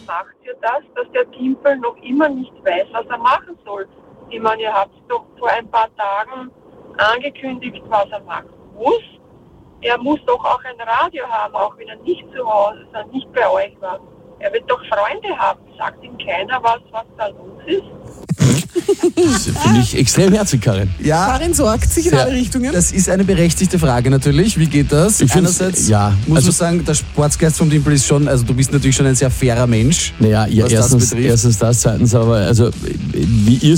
macht ihr das, dass der Timpel noch immer nicht weiß, was er machen soll? Ich meine, ihr habt doch vor ein paar Tagen angekündigt, was er machen muss. Er muss doch auch ein Radio haben, auch wenn er nicht zu Hause ist, nicht bei euch war. Er wird doch Freunde haben. Sagt ihm keiner, was da los ist? Das finde ich extrem herzig, Karin. Ja, Karin sorgt sich in alle Richtungen. das ist eine berechtigte Frage natürlich. Wie geht das? Ich find's, Einerseits ja, muss also- man sagen, der Sportsgeist vom Timpel ist schon, also du bist natürlich schon ein sehr fairer Mensch. Naja, ja, was das betrifft. erstens das, zweitens aber, also wie ihr